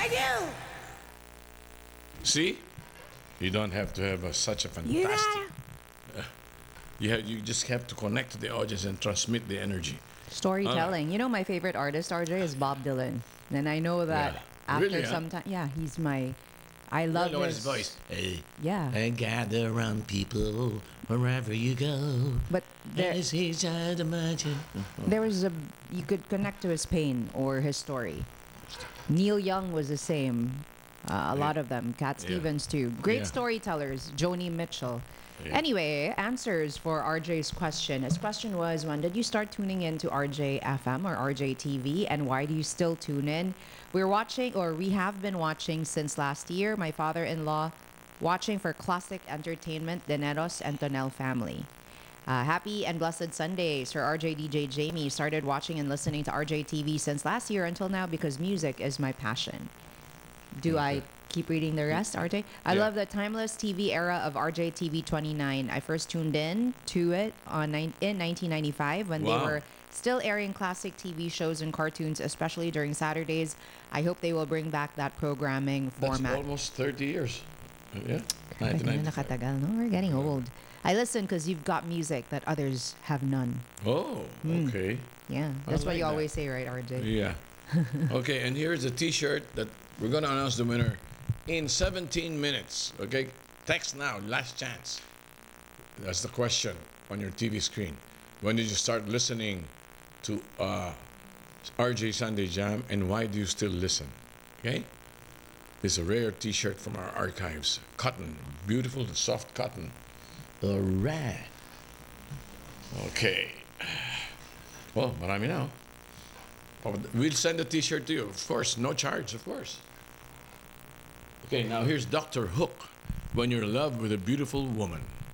do. See? You don't have to have such a You fantastic. gotta. You just have to connect to the audience and transmit the energy. Storytelling. You know, my favorite artist, RJ, is Bob Dylan. And I know that Yeah. after Really, huh? some time, yeah, he's my. I love Really, his his voice. Hey, Yeah, and gather around people wherever you go. but there, As he's out imagine. there was a you could connect to his pain or his story. Neil Young was the same. A lot of them. Cat Yeah. Stevens too. Great Yeah. storytellers. Joni Mitchell. Yeah. Anyway, answers for RJ's question. His question was, when did you start tuning in to RJ FM or RJ TV, and why do you still tune in? We're watching, or we have been watching since last year. My father-in-law watching for classic entertainment, Dineros and Tonel family. Happy and blessed Sunday, Sir RJ DJ Jamie. Started watching and listening to RJ TV since last year until now because music is my passion. Do I keep reading the rest, RJ? I Yeah. love the timeless TV era of RJ TV 29. I first tuned in to it in 1995 when they Wow. were still airing classic TV shows and cartoons, especially during Saturdays. I hope they will bring back that programming That's format. almost 30 years. Yeah. Grabe na 1995. nakatagal, no? We're getting old. I listen because you've got music that others have none. Oh, okay. Yeah, I that's what like you that. always say, right, RJ? Yeah. Okay, and here's a T-shirt that we're gonna announce the winner in 17 minutes. Okay, text now, last chance. That's the question on your TV screen. When did you start listening to RJ Sunday Jam, and why do you still listen? Okay, it's a rare T-shirt from our archives. Cotton, beautiful, soft cotton. All right. Okay. Well, marami na. Oh, we'll send a T-shirt to you, of course, no charge, of course. Okay, now here's Dr. Hook. When you're in love with a beautiful woman.